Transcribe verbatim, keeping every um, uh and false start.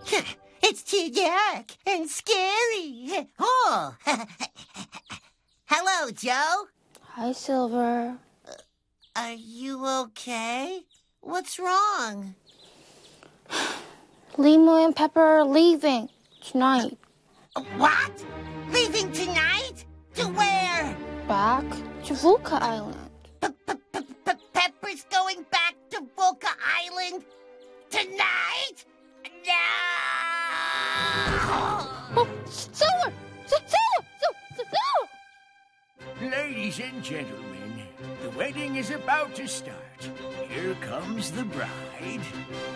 It's too dark and scary. Oh. Hello, Joe. Hi, Silver. Are you okay? What's wrong? Limo and Pepper are leaving tonight. What? Leaving tonight? To where? Back to Vulca Island. Pepper's going back to Vulca Island tonight? No! Oh, Silver! Silver! Silver! Ladies and gentlemen, the wedding is about to start. Here comes the bride.